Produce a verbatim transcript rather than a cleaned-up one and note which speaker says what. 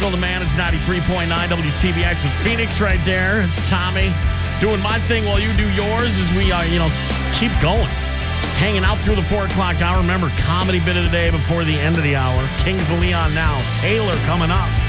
Speaker 1: Nashville, the man. It's ninety-three point nine W T B X in Phoenix right there. It's Tommy doing my thing while you do yours as we, uh, you know, keep going. Hanging out through the four o'clock hour. Remember, comedy bit of the day before the end of the hour. Kings of Leon now. Taylor coming up.